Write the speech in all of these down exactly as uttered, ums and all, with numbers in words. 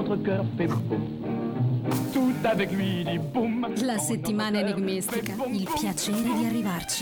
votre cœur fait boum. Tout avec lui dit boum. La settimana enigmistica, il piacere di arrivarci.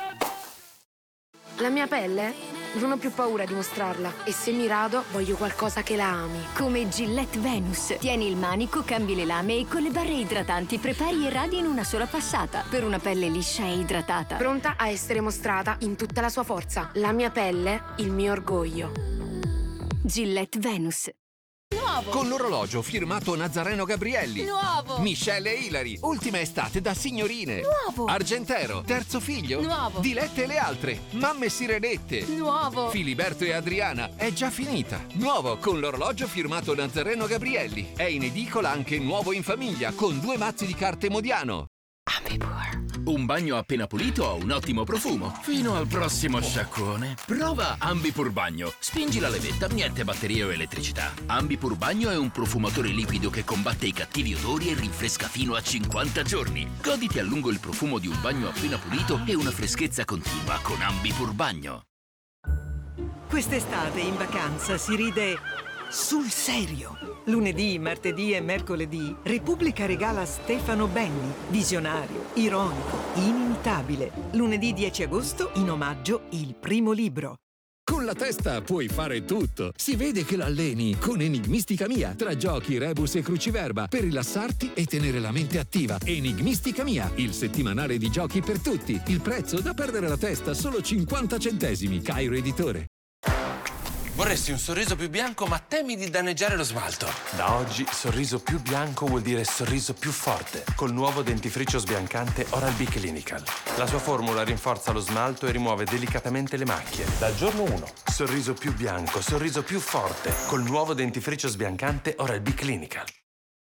La mia pelle? Non ho più paura di mostrarla. E se mi rado, voglio qualcosa che la ami. Come Gillette Venus. Tieni il manico, cambi le lame e con le barre idratanti prepari e radi in una sola passata. Per una pelle liscia e idratata. Pronta a essere mostrata in tutta la sua forza. La mia pelle, il mio orgoglio. Gillette Venus. Nuovo. Con l'orologio firmato Nazareno Gabrielli. Nuovo. Michelle e Hilary. Ultima estate da signorine. Nuovo. Argentero. Terzo figlio. Nuovo. Dilette e le altre. Mamme sirenette. Nuovo. Filiberto e Adriana. È già finita. Nuovo con l'orologio firmato Nazareno Gabrielli. È in edicola anche Nuovo in famiglia con due mazzi di carte Modiano. Ambipur. Un bagno appena pulito ha un ottimo profumo. Fino al prossimo sciacquone. Prova Ambipur Bagno. Spingi la levetta, niente batterie o elettricità. Ambipur Bagno è un profumatore liquido che combatte i cattivi odori e rinfresca fino a cinquanta giorni. Goditi a lungo il profumo di un bagno appena pulito e una freschezza continua con Ambipur Bagno. Quest'estate in vacanza si ride sul serio. Lunedì, martedì e mercoledì Repubblica regala Stefano Benni, visionario, ironico, inimitabile. Lunedì dieci agosto, in omaggio, il primo libro. Con la testa puoi fare tutto. Si vede che l'alleni con Enigmistica Mia. Tra giochi, rebus e cruciverba per rilassarti e tenere la mente attiva. Enigmistica Mia, il settimanale di giochi per tutti. Il prezzo da perdere la testa, solo cinquanta centesimi. Cairo Editore. Vorresti un sorriso più bianco, ma temi di danneggiare lo smalto. Da oggi, sorriso più bianco vuol dire sorriso più forte. Col nuovo dentifricio sbiancante Oral-B Clinical. La sua formula rinforza lo smalto e rimuove delicatamente le macchie. Dal giorno uno, sorriso più bianco, sorriso più forte. Col nuovo dentifricio sbiancante Oral-B Clinical.